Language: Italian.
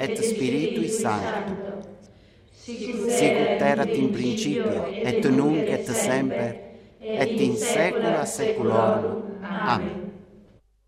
et Spiritui Sancto, sicut erat in principio, et nunc et semper, et in saecula saeculorum. Amen.